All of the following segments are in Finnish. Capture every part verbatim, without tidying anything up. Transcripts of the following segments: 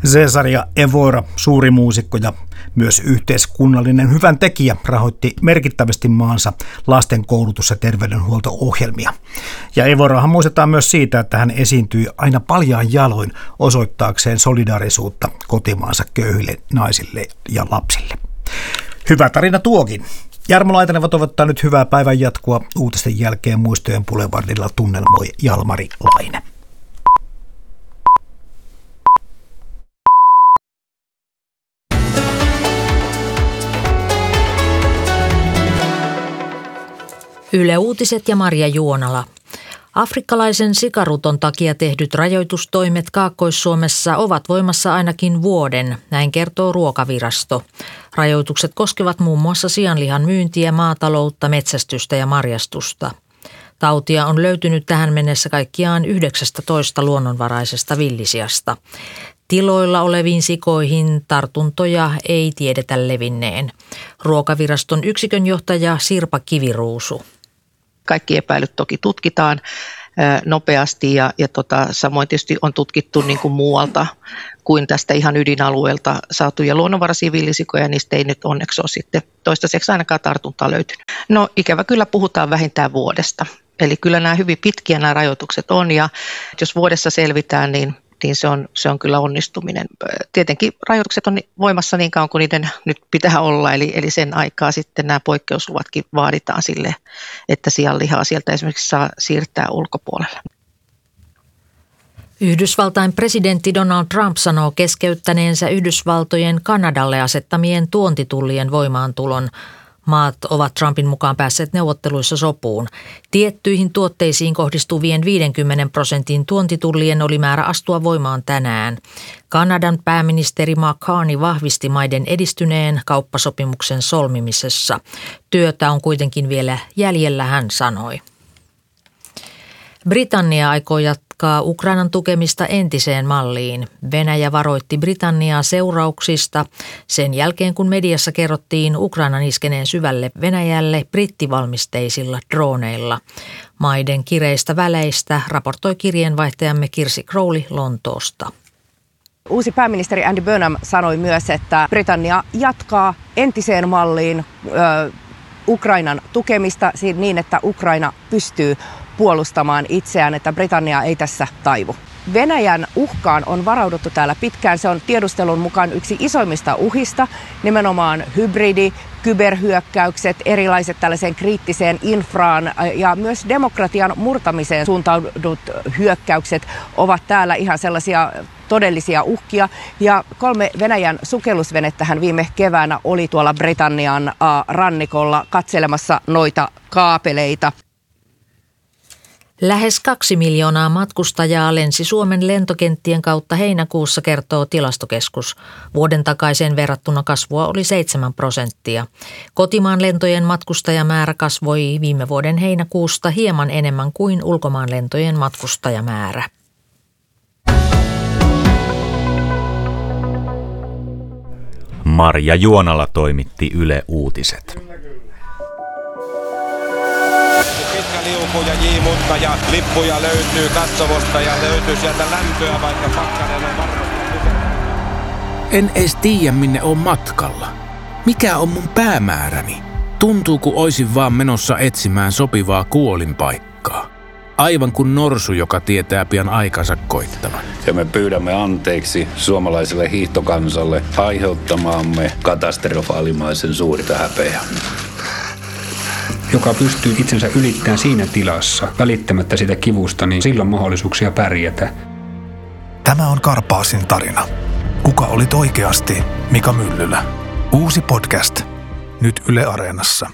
Cesar ja Evora, suuri muusikko ja myös yhteiskunnallinen hyvän tekijä, rahoitti merkittävästi maansa lasten koulutus- ja terveydenhuolto-ohjelmia. Ja Evorahan muistetaan myös siitä, että hän esiintyi aina paljaan jaloin osoittaakseen solidaarisuutta kotimaansa köyhille naisille ja lapsille. Hyvä tarina tuokin. Jarmo Laitaneva toivottaa nyt hyvää päivän jatkoa. Uutisten jälkeen Muistojen Boulevardilla tunnelmoi Jalmari Laine. Yle Uutiset ja Marja Juonala. Afrikkalaisen sikaruton takia tehdyt rajoitustoimet Kaakkois-Suomessa ovat voimassa ainakin vuoden, näin kertoo Ruokavirasto. Rajoitukset koskevat muun muassa sianlihan myyntiä, maataloutta, metsästystä ja marjastusta. Tautia on löytynyt tähän mennessä kaikkiaan yhdeksäntoista luonnonvaraisesta villisiasta. Tiloilla oleviin sikoihin tartuntoja ei tiedetä levinneen. Ruokaviraston yksikönjohtaja Sirpa Kiviruusu. Kaikki epäilyt toki tutkitaan nopeasti ja, ja tota, samoin tietysti on tutkittu niin kuin muualta kuin tästä ihan ydinalueelta saatuja luonnonvaraisia villisikoja. Niistä ei nyt onneksi ole sitten toistaiseksi ainakaan tartuntaa löytynyt. No ikävä kyllä puhutaan vähintään vuodesta. Eli kyllä nämä hyvin pitkiä nämä rajoitukset on ja jos vuodessa selvitään, niin niin se on, se on kyllä onnistuminen. Tietenkin rajoitukset on voimassa niin kauan kuin niiden nyt pitää olla, eli, eli sen aikaa sitten nämä poikkeusluvatkin vaaditaan sille, että sianlihaa sieltä esimerkiksi saa siirtää ulkopuolelle. Yhdysvaltain presidentti Donald Trump sanoo keskeyttäneensä Yhdysvaltojen Kanadalle asettamien tuontitullien voimaantulon. Maat ovat Trumpin mukaan päässeet neuvotteluissa sopuun. Tiettyihin tuotteisiin kohdistuvien viidenkymmenen prosentin tuontitullien oli määrä astua voimaan tänään. Kanadan pääministeri Mark Carney vahvisti maiden edistyneen kauppasopimuksen solmimisessa. Työtä on kuitenkin vielä jäljellä, hän sanoi. Britannia aikoo jatkaa Ukrainan tukemista entiseen malliin. Venäjä varoitti Britanniaa seurauksista sen jälkeen, kun mediassa kerrottiin Ukrainan iskeneen syvälle Venäjälle brittivalmisteisilla droneilla. Maiden kireistä väleistä raportoi kirjeenvaihtajamme Kirsi Crowley Lontoosta. Uusi pääministeri Andy Burnham sanoi myös, että Britannia jatkaa entiseen malliin ö, Ukrainan tukemista niin, että Ukraina pystyy puolustamaan itseään, että Britannia ei tässä taivu. Venäjän uhkaan on varauduttu täällä pitkään. Se on tiedustelun mukaan yksi isoimmista uhista, nimenomaan hybridi, kyberhyökkäykset, erilaiset tällaiseen kriittiseen infraan ja myös demokratian murtamiseen suuntaudut hyökkäykset ovat täällä ihan sellaisia todellisia uhkia. Ja kolme Venäjän sukellusvenettähän viime keväänä oli tuolla Britannian rannikolla katselemassa noita kaapeleita. Lähes kaksi miljoonaa matkustajaa lensi Suomen lentokenttien kautta heinäkuussa, kertoo Tilastokeskus. Vuoden takaiseen verrattuna kasvua oli seitsemän prosenttia. Kotimaan lentojen matkustajamäärä kasvoi viime vuoden heinäkuusta hieman enemmän kuin ulkomaan lentojen matkustajamäärä. Marja Juonala toimitti Yle Uutiset. Liuku ja J. Mutta ja lippuja löytyy katsomosta ja löytyy sieltä lämpöä, vaikka pakkanen on varmasti. En edes tiedä, minne on matkalla. Mikä on mun päämääräni? Tuntuu, kun oisin vaan menossa etsimään sopivaa kuolinpaikkaa. Aivan kuin norsu, joka tietää pian aikansa koittavan. Ja me pyydämme anteeksi suomalaiselle hiihtokansalle aiheuttamaamme katastrofaalimaisen suurta häpeää. Joka pystyy itsensä ylittämään siinä tilassa, välittämättä sitä kivusta, niin sillä on mahdollisuuksia pärjätä. Tämä on Karpaasin tarina. Kuka olit oikeasti Mika Myllylä? Uusi podcast. Nyt Yle Areenassa.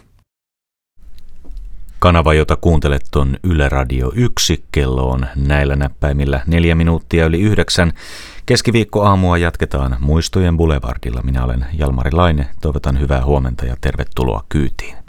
Kanava, jota kuuntelet, on Yle Radio yksi. Kello on näillä näppäimillä neljä minuuttia yli yhdeksän. Keskiviikkoaamua jatketaan Muistojen Boulevardilla. Minä olen Jalmari Laine. Toivotan hyvää huomenta ja tervetuloa kyytiin.